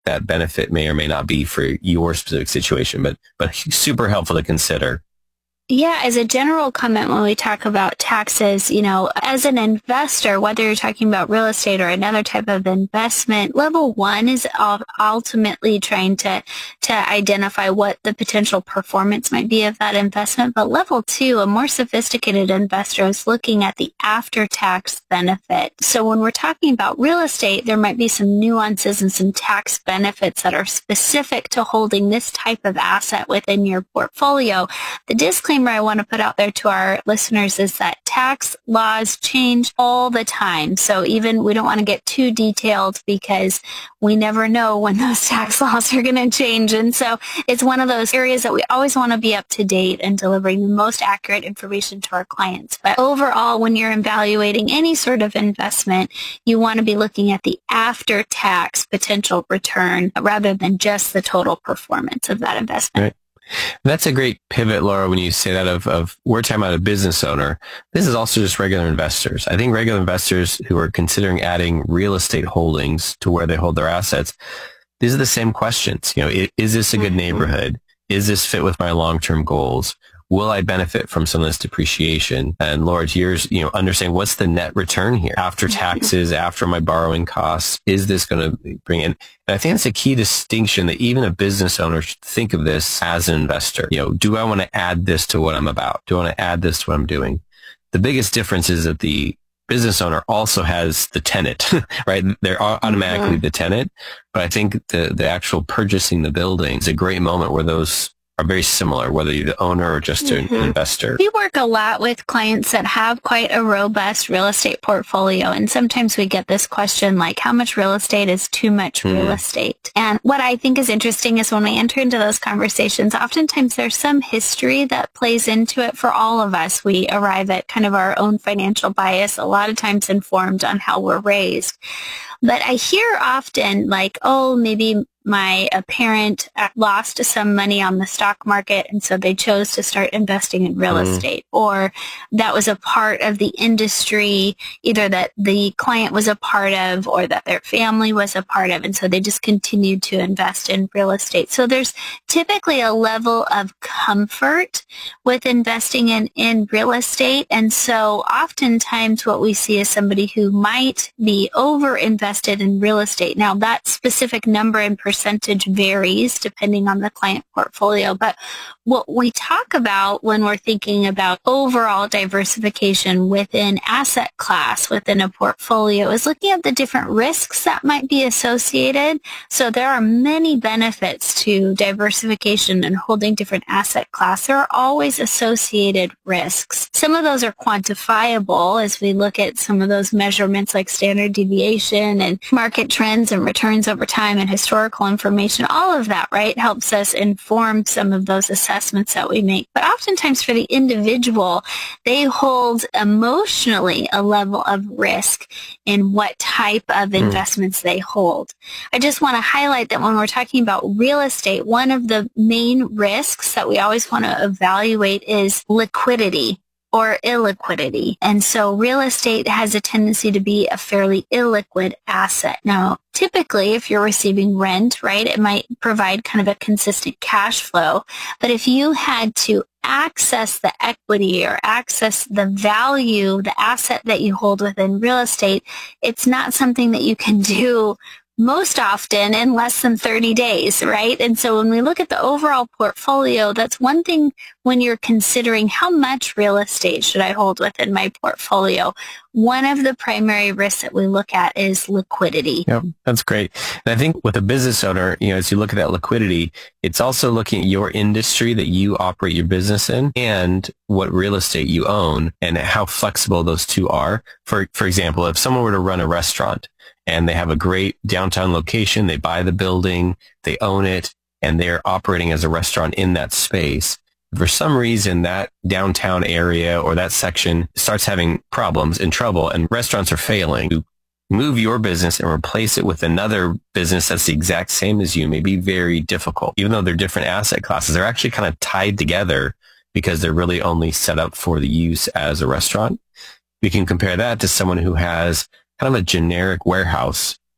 that benefit may or may not be for your specific situation, but super helpful to consider. Yeah, as a general comment, when we talk about taxes, as an investor, whether you're talking about real estate or another type of investment, level one is ultimately trying to identify what the potential performance might be of that investment. But level two, a more sophisticated investor, is looking at the after-tax benefit. So when we're talking about real estate, there might be some nuances and some tax benefits that are specific to holding this type of asset within your portfolio. The disclaimer I want to put out there to our listeners is that tax laws change all the time. So even we don't want to get too detailed because we never know when those tax laws are going to change. And so it's one of those areas that we always want to be up to date and delivering the most accurate information to our clients. But overall, when you're evaluating any sort of investment, you want to be looking at the after-tax potential return rather than just the total performance of that investment. Right. That's a great pivot, Laura, when you say that of we're talking about a business owner. This is also just regular investors. I think regular investors who are considering adding real estate holdings to where they hold their assets, these are the same questions. Is this a good neighborhood? Is this fit with my long-term goals? Will I benefit from some of this depreciation? And Laura, to yours, understanding what's the net return here after taxes, after my borrowing costs? Is this going to bring in? And I think that's a key distinction that even a business owner should think of this as an investor. Do I want to add this to what I'm about? Do I want to add this to what I'm doing? The biggest difference is that the business owner also has the tenant, right? They're automatically the tenant. But I think the actual purchasing the building is a great moment where those are very similar, whether you're the owner or just an investor. We work a lot with clients that have quite a robust real estate portfolio. And sometimes we get this question like, how much real estate is too much real estate? And what I think is interesting is when we enter into those conversations, oftentimes there's some history that plays into it for all of us. We arrive at kind of our own financial bias, a lot of times informed on how we're raised. But I hear often like, oh, maybe my parent lost some money on the stock market, and so they chose to start investing in real estate. Or that was a part of the industry, either that the client was a part of or that their family was a part of, and so they just continued to invest in real estate. So there's typically a level of comfort with investing in real estate. And so oftentimes what we see is somebody who might be over-invested in real estate. Now, that specific number and percentage varies depending on the client portfolio. But what we talk about when we're thinking about overall diversification within asset class, within a portfolio, is looking at the different risks that might be associated. So there are many benefits to diversification and holding different asset class. There are always associated risks. Some of those are quantifiable as we look at some of those measurements like standard deviation and market trends and returns over time and historical information. All of that, right, helps us inform some of those assessments that we make. But oftentimes for the individual, they hold emotionally a level of risk in what type of investments they hold. I just want to highlight that when we're talking about real estate, one of the main risks that we always want to evaluate is liquidity or illiquidity. And so real estate has a tendency to be a fairly illiquid asset. Now, typically, if you're receiving rent, right, it might provide kind of a consistent cash flow. But if you had to access the equity or access the value, the asset that you hold within real estate, it's not something that you can do most often in less than 30 days, right? And so when we look at the overall portfolio, that's one thing when you're considering how much real estate should I hold within my portfolio. One of the primary risks that we look at is liquidity. Yep, that's great. And I think with a business owner, as you look at that liquidity, it's also looking at your industry that you operate your business in and what real estate you own and how flexible those two are. For example, if someone were to run a restaurant, and they have a great downtown location, they buy the building, they own it, and they're operating as a restaurant in that space. For some reason, that downtown area or that section starts having problems and trouble, and restaurants are failing. To move your business and replace it with another business that's the exact same as you may be very difficult. Even though they're different asset classes, they're actually kind of tied together because they're really only set up for the use as a restaurant. We can compare that to someone who has kind of a generic warehouse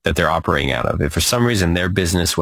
that they're operating out of. If for some reason their business